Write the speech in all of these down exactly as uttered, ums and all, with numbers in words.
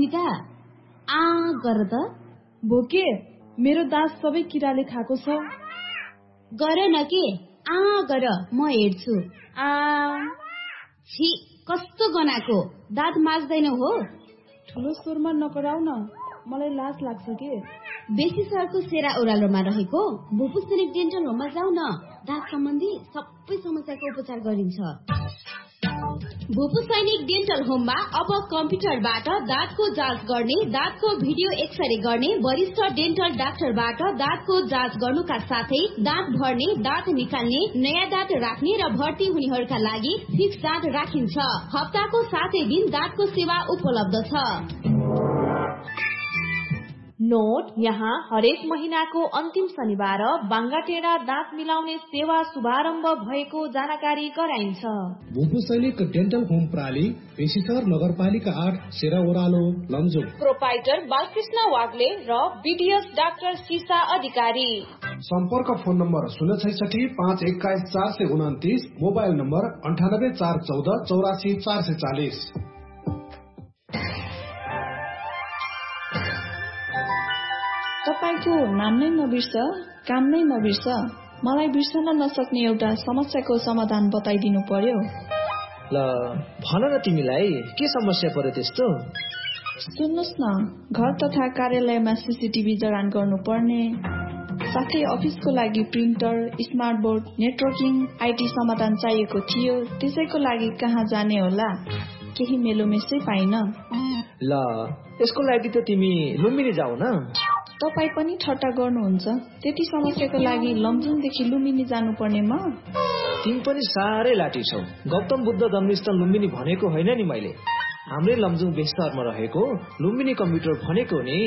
सुविता आ गर त भोके मेरो दाँत सबै किराले खाएको छ। गर न के आ गर म हेर्छु। आ छी कस्तो गनाको दाँत माझ्दैन हो। ठुलो स्वरमा नकराउ न, मलाई लाज लाग्छ के। बेसी सरको सेरा ओह्रालोमा रहेको भुपु सैनिक डेन्टल होममा जाऊ न। दाँत सम्बन्धी सबै समस्याको उपचार गरिन्छ। भुपु सैनिक डेन्टल होममा अब कम्प्युटरबाट दाँतको जाँच गर्ने, दाँतको भिडियो एक्सरे गर्ने वरिष्ठ डेन्टल डाक्टरबाट दाँतको जाँच गर्नुका साथै दाँत भर्ने, दाँत निकाल्ने, नयाँ दाँत राख्ने र भर्ती हुनेहरूका लागि फिक्स दाँत राखिन्छ। हप्ताको सातै दिन दाँतको सेवा उपलब्ध छ। नोट, यहाँ हरेक महीनाको अन्तिम शनिबार बाङ्गाटेडा दाँत मिलाउने सेवा शुभारम्भ भएको जानकारी गराइन्छ। भुपु सैनिक डेन्टल होम प्राली, पेशिसर नगरपालिका आठ, सेरा ओह्रालो, लमजुङ। प्रोपाइटर बालकृष्ण वाग्ले र बीडीएस डाक्टर सीसा अधिकारी। सम्पर्क फोन नम्बर शून्य छैसठी पाँच एक्काइस चार सय उन्तिस, मोबाइल नम्बर अन्ठानब्बे चार चौध चौरासी चार सय चालिस। तपाईको नाम नै नबिर्स, काम नै नबिर्स। मलाई बिर्सन नसक्ने एउटा समस्याको समाधान बताइदिनु पर्यो। ल भन न, तिमीलाई के समस्या पर्यो त्यस्तो? सुन्नुस् न, घर तथा कार्यालयमा सीसीटीभी जडान गर्नुपर्ने, साथै अफिसको लागि printer, smart board, networking, IT समाधान चाहिएको थियो। त्यसैको लागि कहाँ जाने होला? केही मेलोमेसै पाइन। ल यसको लागि त तिमी लुम्बिनी जाऊ न। तपाईँ पनि ठट्टा गर्नुहुन्छ? त्यति समस्याको लागि लमजुङदेखि लुम्बिनी जानुपर्ने म? तिमी पनि साह्रै लाटी छौ। गौतम बुद्ध जन्मस्थल लुम्बिनी भनेको होइन नि मैले, हाम्रै लमजुङ बेस्टरमा रहेको लुम्बिनी कम्प्युटर भनेको नि।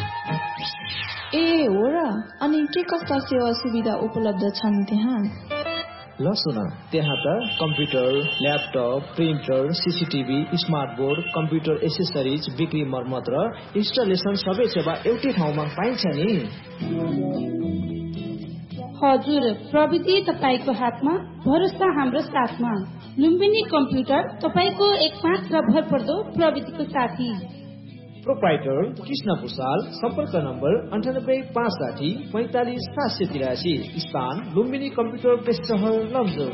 ए हो र? अनि के कस्ता सेवा सुविधा उपलब्ध छन् त्यहाँ? ल सुन, त्यहाँ त computer, laptop, printer, CCTV, smart board, computer accessories, बिक्री मर्मत र इन्स्टलेसन सबै सेवा एउटै ठाउँमा पाइन्छ नि। हजुर, प्रविधि तपाईको हातमा, भरोसा हाम्रो साथमा। लुम्बिनी कम्प्युटर तपाईको एकमात्र भरपर्दो प्रविधिको साथी। प्रोपाइटर कृष्ण भूषाल, सम्पर्क नम्बर अन्ठानब्बे पाँच साठी पैंतालिस सात सय तिरासी, स्थान लुम्बिनी कम्प्युटर प्रेस सहर लमजुङ।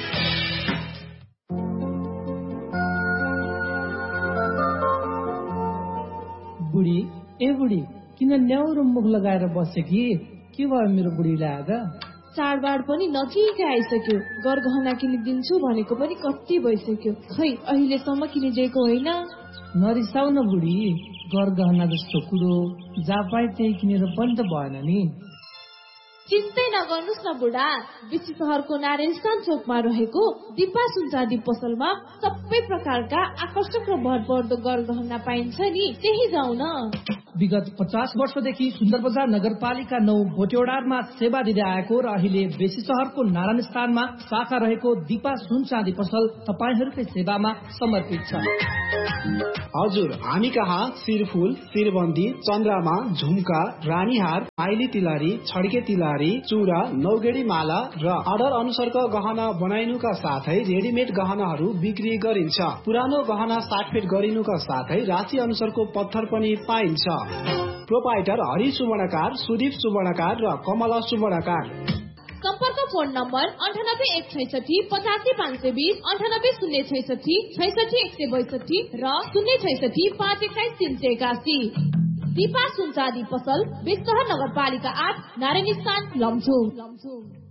बुढी ए बुढी, किन न्याउरो मुख लगाएर बसे कि? के भयो मेरो बुढीलाई आज? चाडबाड पनि नजिकै आइसक्यो। गरगहना किनिदिन्छु भनेको पनि कति भइसक्यो, खै अहिलेसम्म किनिदिएको होइन। नरिसाउ न बुढी, गरगहना जस्तो कुरो जहाँ पाए त्यही किनेर पनि त भएन नि। चिन्तै नगर्नुस् न बुढा, बेसी सहरको नारायणस्थान चोकमा रहेको दिपा सुनचाँदी पसलमा सबै प्रकारका आकर्षक र भरपर्दो गरगहना पाइन्छ नि, त्यही जाऊ न। विगत पचास वर्षदेखि सुन्दर बजार नगरपालिका नौ भोटेडारमा सेवा दिँदै आएको र अहिले बेसी सहरको नारायण स्थानमा शाखा रहेको दीपा सुन चाँदी पसल तपाईहरूकै सेवामा समर्पित छ। हजुर, हामी कहाँ शिरफुल, शिरबन्दी, चन्द्रमा, झुम्का, रानीहार, माइली तिलारी, छड्के तिलारी, चुरा, नौगेडी माला र अर्डर अनुसारको गहना बनाइनुका साथै रेडिमेड गहनाहरू बिक्री गरिन्छ। पुरानो गहना साटफेट गरिनुका साथै राशि अनुसारको पत्थर पनि पाइन्छ। प्रोपाइटर हरि सुवर्णकार, सुदीप सुवर्णकार र कमला सुवर्णकार। सम्पर्क फोन नम्बर अन्ठानब्बे एक छैसठी पचासी पाँच सय बिस, अन्ठानब्बे शून्य छैसठी छैसठी एक सय बैसठी र शून्य छैसठी पाँच एक्काइस तीन सय एकासी। दीपा सुनचाँदी पसल, बेस्तहर नगरपालिका आठ, नारायण स्थान, लमजुङ।